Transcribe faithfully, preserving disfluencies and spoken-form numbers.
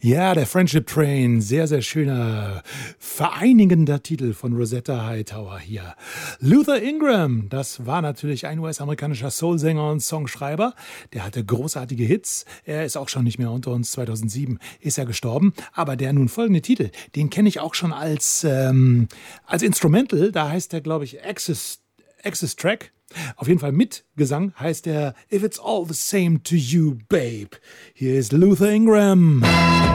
Ja, der Friendship Train, sehr, sehr schöner, vereinigender Titel von Rosetta Hightower hier. Luther Ingram, das war natürlich ein U S-amerikanischer Soulsänger und Songschreiber. Der hatte großartige Hits. Er ist auch schon nicht mehr unter uns. zweitausendsieben ist er gestorben. Aber der nun folgende Titel, den kenne ich auch schon als, ähm, als Instrumental. Da heißt der, glaube ich, Access, Access Track. Auf jeden Fall mit Gesang heißt er If It's All the Same to You, Babe. Hier ist Luther Ingram.